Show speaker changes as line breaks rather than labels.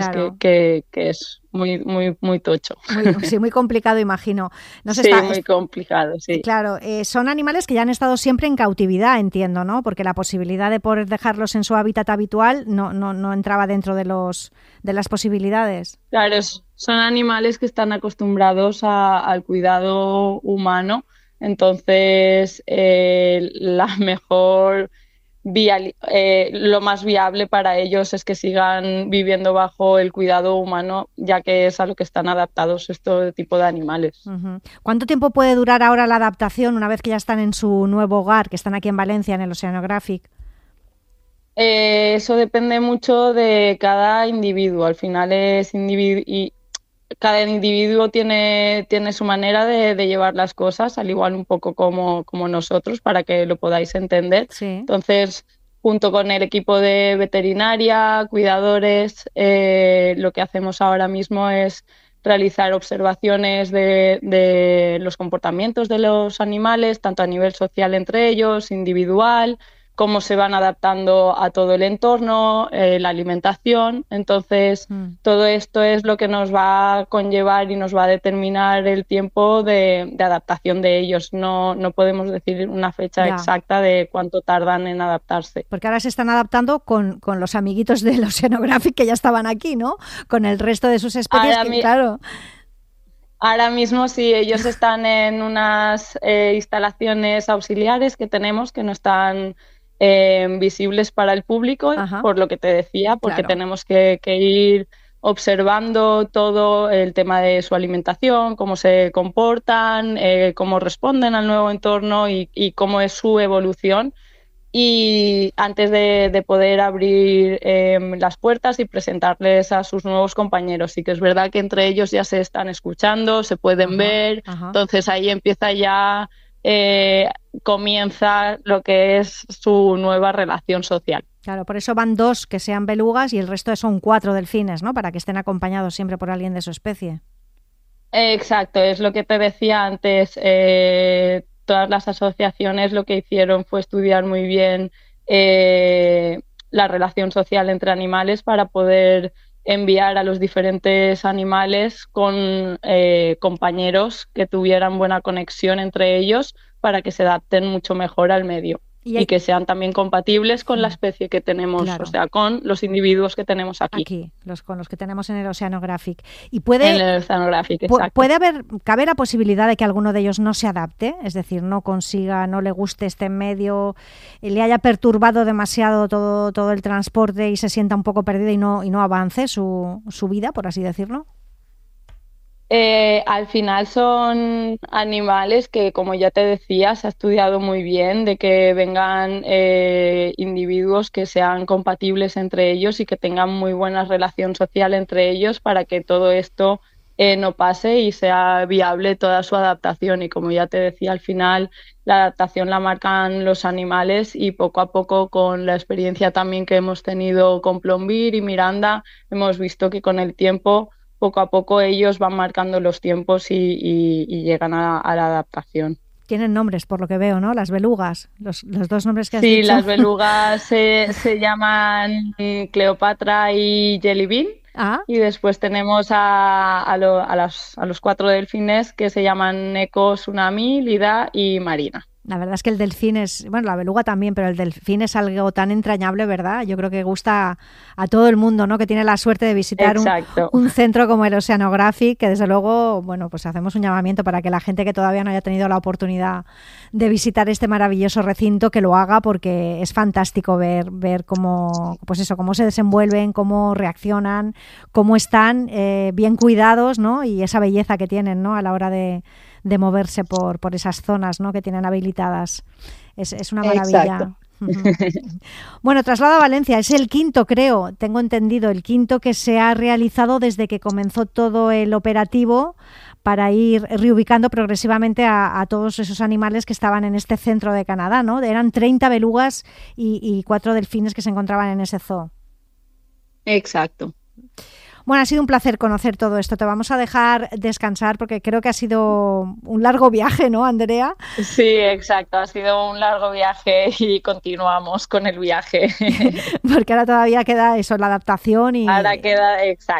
Claro.
que es muy, muy, muy tocho.
Sí, muy complicado, imagino. No sé,
Sí, muy complicado, sí.
claro, son animales que ya han estado siempre en cautividad, entiendo, ¿no? Porque la posibilidad de poder dejarlos en su hábitat habitual no entraba dentro de las posibilidades.
Claro, son animales que están acostumbrados al cuidado humano, entonces la mejor lo más viable para ellos es que sigan viviendo bajo el cuidado humano, ya que es a lo que están adaptados este tipo de animales.
Uh-huh. ¿Cuánto tiempo puede durar ahora la adaptación una vez que ya están en su nuevo hogar, que están aquí en Valencia, en el Oceanographic?
Eso depende mucho de cada individuo. Al final es y cada individuo tiene su manera de llevar las cosas, al igual un poco como nosotros, para que lo podáis entender.
Sí.
Entonces, junto con el equipo de veterinaria, cuidadores, lo que hacemos ahora mismo es realizar observaciones de los comportamientos de los animales, tanto a nivel social entre ellos, individual, cómo se van adaptando a todo el entorno, la alimentación. Entonces, todo esto es lo que nos va a conllevar y nos va a determinar el tiempo de adaptación de ellos. No podemos decir una fecha exacta de cuánto tardan en adaptarse.
Porque ahora se están adaptando con los amiguitos del Oceanographic que ya estaban aquí, ¿no? Con el resto de sus especies, claro.
Ahora mismo sí, ellos están en unas instalaciones auxiliares que tenemos que no están visibles para el público, por lo que te decía, porque tenemos que ir observando todo el tema de su alimentación, cómo se comportan, cómo responden al nuevo entorno y cómo es su evolución. Y antes de poder abrir las puertas y presentarles a sus nuevos compañeros. Sí que es verdad que entre ellos ya se están escuchando, se pueden ver, entonces ahí empieza ya, comienza lo que es su nueva relación social.
Claro, por eso van 2 que sean belugas y el resto son 4 delfines, ¿no? Para que estén acompañados siempre por alguien de su especie.
Exacto, es lo que te decía antes. Todas las asociaciones lo que hicieron fue estudiar muy bien la relación social entre animales para poder enviar a los diferentes animales con compañeros que tuvieran buena conexión entre ellos para que se adapten mucho mejor al medio. Y que sean también compatibles con la especie que tenemos, o sea, con los individuos que tenemos aquí.
Con los que tenemos en el Oceanographic. Y
en el Oceanographic, exacto.
¿Puede cabe la posibilidad de que alguno de ellos no se adapte? Es decir, no consiga, no le guste este medio, le haya perturbado demasiado todo el transporte y se sienta un poco perdido y no avance su vida, por así decirlo.
Al final son animales que, como ya te decía, se ha estudiado muy bien de que vengan individuos que sean compatibles entre ellos y que tengan muy buena relación social entre ellos para que todo esto no pase y sea viable toda su adaptación. Y como ya te decía, al final la adaptación la marcan los animales y poco a poco, con la experiencia también que hemos tenido con Plombir y Miranda, hemos visto que con el tiempo, poco a poco, ellos van marcando los tiempos y llegan a la adaptación.
Tienen nombres, por lo que veo, ¿no? Las belugas, los 2 nombres que has
dicho.
Sí,
las belugas se llaman Cleopatra y Jelly Bean. Y después tenemos a los 4 delfines que se llaman Neko, Tsunami, Lida y Marina.
La verdad es que el delfín es, bueno, la beluga también, pero el delfín es algo tan entrañable, ¿verdad? Yo creo que gusta a todo el mundo, ¿no? Que tiene la suerte de visitar un centro como el Oceanographic, que desde luego, bueno, pues hacemos un llamamiento para que la gente que todavía no haya tenido la oportunidad de visitar este maravilloso recinto, que lo haga, porque es fantástico ver cómo, pues eso, cómo se desenvuelven, cómo reaccionan, cómo están bien cuidados, ¿no? Y esa belleza que tienen, ¿no? A la hora de moverse por esas zonas, ¿no? Que tienen habilitadas. Es una maravilla. Bueno, Traslado a Valencia es el 5º, creo, tengo entendido, el 5º que se ha realizado desde que comenzó todo el operativo para ir reubicando progresivamente a todos esos animales que estaban en este centro de Canadá, ¿no? Eran 30 belugas y 4 delfines que se encontraban en ese zoo.
Exacto.
Bueno, ha sido un placer conocer todo esto. Te vamos a dejar descansar porque creo que ha sido un largo viaje, ¿no, Andrea?
Sí, exacto. Ha sido un largo viaje y continuamos con el viaje.
Porque ahora todavía queda eso, la adaptación y...
Ahora queda, exacto.